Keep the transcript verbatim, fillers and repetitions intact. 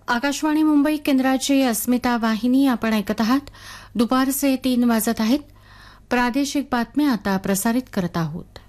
आकाशवाणी मुंबई केंद्राची अस्मिता वाहिनी आपण ऐकत आहात. दुपारचे तीन वाजत आहेत. प्रादेशिक बातम्या आता प्रसारित करत आहोत.